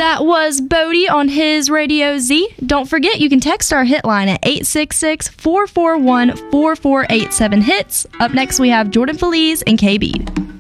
That was Bodie on his Radio Z. Don't forget, you can text our hit line at 866-441-4487 hits. Up next, we have Jordan Feliz and KB.